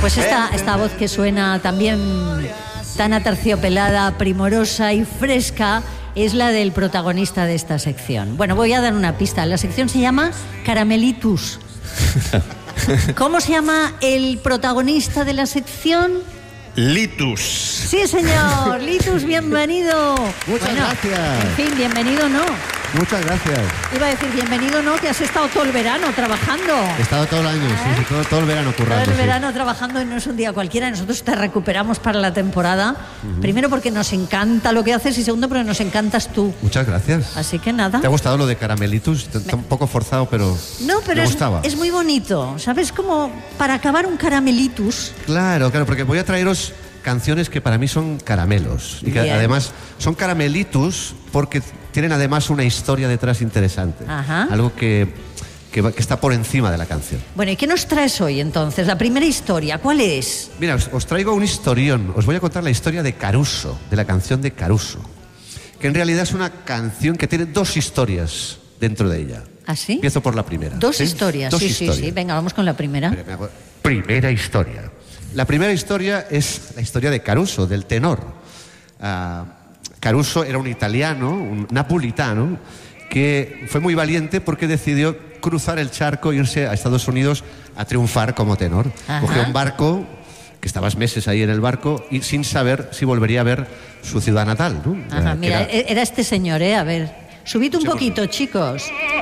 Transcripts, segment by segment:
pues esta voz que suena también tan aterciopelada, primorosa y fresca es la del protagonista de esta sección. Bueno, voy a dar una pista. La sección se llama Caramelitus. ¿Cómo se llama el protagonista de la sección? Litus. Sí, señor. Litus, bienvenido. Muchas gracias. En fin, bienvenido no. Muchas gracias. Iba a decir bienvenido no, que has estado todo el verano trabajando. He estado todo el año, sí, todo el verano currando. Todo el verano trabajando y no es un día cualquiera. Nosotros te recuperamos para la temporada. Primero porque nos encanta lo que haces y segundo porque nos encantas tú. Muchas gracias. Así que nada. ¿Te ha gustado lo de Caramelitus? Está un poco forzado, pero no, pero me gustaba. Es muy bonito. ¿Sabes? Como para acabar un Caramelitus. Claro, porque voy a traeros canciones que para mí son caramelos. Y que además son caramelitus porque tienen además una historia detrás interesante. Ajá. Algo que está por encima de la canción. Bueno, ¿y qué nos traes hoy entonces? La primera historia, ¿cuál es? Mira, os traigo un historión. Os voy a contar la historia de Caruso, de la canción de Caruso. Que en realidad es una canción que tiene dos historias dentro de ella. ¿Ah, sí? Empiezo por la primera. Dos ¿sí? historias, Dos sí, historias. sí. Venga, vamos con la primera. Primera historia. La primera historia es la historia de Caruso, del tenor. Caruso era un italiano, un napolitano, que fue muy valiente porque decidió cruzar el charco e irse a Estados Unidos a triunfar como tenor. Ajá. Cogió un barco, que estabas meses ahí en el barco, y sin saber si volvería a ver su ciudad natal, ¿no? Ajá, mira, era este señor, A ver, subid un poquito, chicos.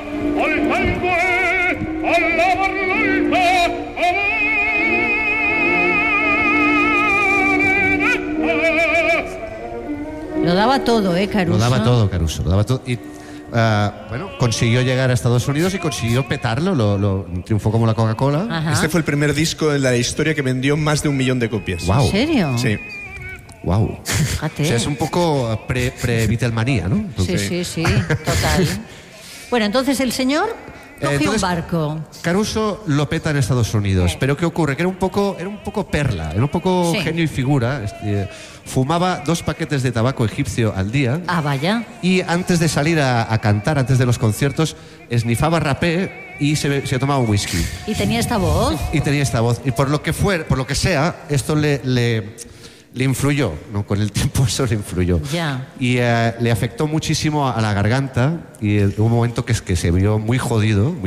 Lo daba todo, Caruso. Lo daba todo, Caruso, lo daba todo. Y bueno, consiguió llegar a Estados Unidos y consiguió petarlo, lo triunfó como la Coca-Cola. Ajá. Este fue el primer disco en la historia que vendió más de 1 millón de copias. Wow. ¿En serio? Sí. Wow. Fíjate. O sea, es un poco pre-Beatlemanía, ¿no? Sí, total. Bueno, entonces el señor cogió un barco. Caruso lo peta en Estados Unidos. Pero ¿qué ocurre? Que era un poco perla, era un poco genio y figura. Fumaba 2 paquetes de tabaco egipcio al día. Ah, vaya. Y antes de salir a cantar, antes de los conciertos, esnifaba rapé y se tomaba un whisky. Y tenía esta voz. Y por lo que sea, esto le influyó, ¿no? Con el tiempo eso le influyó. Ya. Y le afectó muchísimo a la garganta y hubo un momento que se vio muy jodido.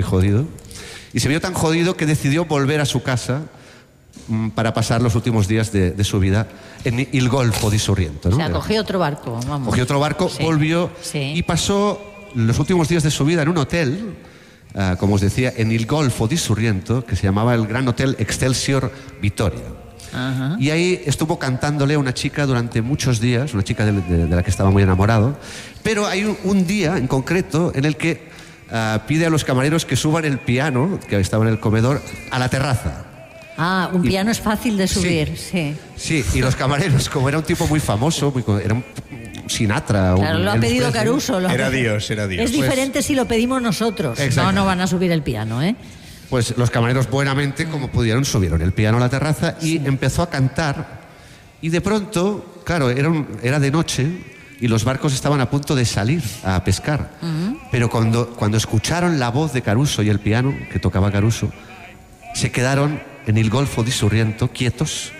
Y se vio tan jodido que decidió volver a su casa para pasar los últimos días de su vida en il Golfo di Sorrento, ¿no? O sea, cogió otro barco, vamos. Cogió otro barco, volvió y pasó los últimos días de su vida en un hotel, como os decía, en il Golfo di Sorrento, que se llamaba el Gran Hotel Excelsior Vittoria. Ajá. Y ahí estuvo cantándole a una chica durante muchos días, una chica de la que estaba muy enamorado. Pero hay un día en concreto en el que pide a los camareros que suban el piano, que estaba en el comedor, a la terraza. Ah, un piano es fácil de subir, sí. Sí, y los camareros, como era un tipo muy famoso, era un Sinatra. Claro, lo ha pedido Caruso. Era Dios. Es diferente si lo pedimos nosotros. No van a subir el piano, ¿eh? Pues los camareros buenamente, como pudieron, subieron el piano a la terraza y empezó a cantar. Y de pronto, claro, era de noche y los barcos estaban a punto de salir a pescar. Pero cuando escucharon la voz de Caruso y el piano que tocaba Caruso, se quedaron en il Golfo di Sorrento, quietos,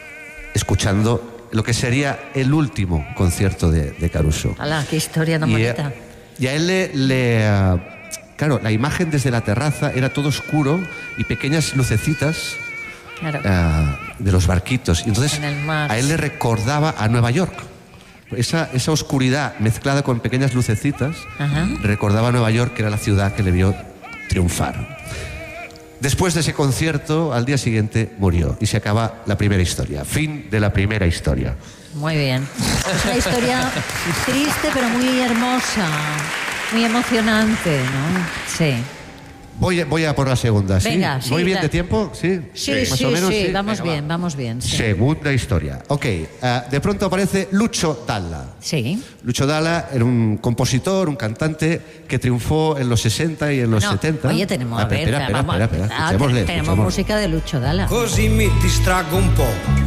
escuchando lo que sería el último concierto de Caruso. ¡Hala, qué historia tan bonita! Y a él claro, la imagen desde la terraza era todo oscuro y pequeñas lucecitas de los barquitos. Y entonces a él le recordaba a Nueva York. Esa oscuridad mezclada con pequeñas lucecitas recordaba a Nueva York, que era la ciudad que le vio triunfar. Después de ese concierto, al día siguiente murió y se acaba la primera historia. Fin de la primera historia. Muy bien. Es una historia triste pero muy hermosa, muy emocionante, ¿no? Sí. Voy a por la segunda, ¿sí? Venga, sí. ¿Voy bien de tiempo? Sí, más o menos. Sí. Vamos bien. Sí. Segunda historia. Ok, de pronto aparece Lucio Dalla. Sí. Lucio Dalla era un compositor, un cantante que triunfó en los 60 y en los 70. Oye, tenemos, espera, tenemos música de Lucio Dalla. Così mi distraggo un po',